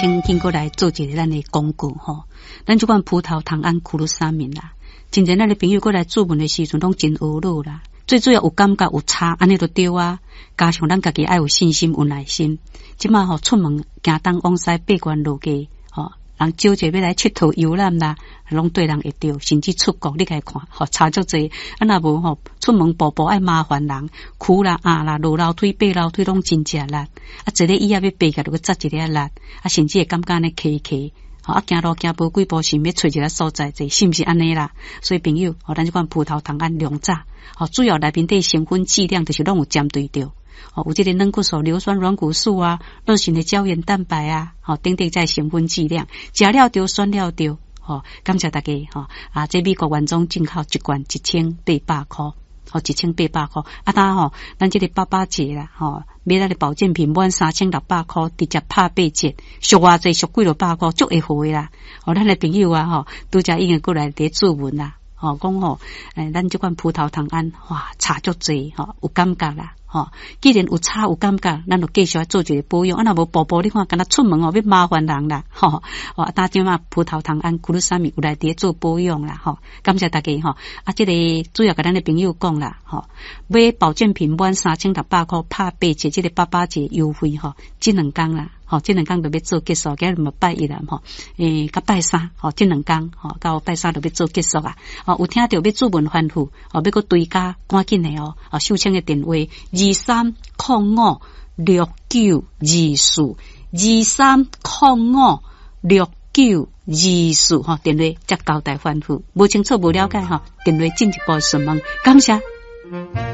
先经过来做一个咱的广告吼，咱即款葡萄糖胺库鲁沙敏啦，真正咱的朋友过来做问的时阵拢真懊恼啦，最主要有感觉有差，安尼就对啊。加上咱家己爱有信心有耐心，即马吼出门行东往西八关路街吼，人招者要来佚佗游览啦，拢对人会着，甚至出国你来看吼差足济，啊若无吼出门步步爱麻烦人，苦啦啦落楼梯爬楼梯拢真正力，啊一个椅仔要爬起来就扎一个力，啊甚至会感觉安尼起。啊，行路行无几步，想要找一个所在坐，是毋是安尼啦？所以朋友，咱即款葡萄糖胺两炸，主要内面的成分剂量就是拢有针对着，有这个软骨素、硫酸软骨素啊，热性的胶原蛋白啊，等等在成分剂量，食了着，选了着，感谢大家，这美国原装进口一罐1800块。1800块，咱这个88节啦，买咱的保健品满3600块，直接拍8折，俗偌济俗几落百块，足会好的啦。咱的朋友啊，拄则已经过来伫做文啦，讲咱这款葡萄糖胺，哇，差足济，有感觉啦。既然有差有感觉，咱就继续做一个保养。若无步步你看，敢若出门要麻烦人啦。打电话葡萄糖胺库鲁沙米有来伫做保养啦。感谢大家这个主要甲咱的朋友讲啦。买保健品满3600块，拍8折，这个88折优惠这2天啦。这2天就要做结束，今日嘛拜一啦到拜三这2天到拜三就要做结束啊。有听到要做文吩咐要搁追加，赶紧的秀清的电话2305692423056924电话才交代吩咐，无清楚无了解电话进一步询问，感谢。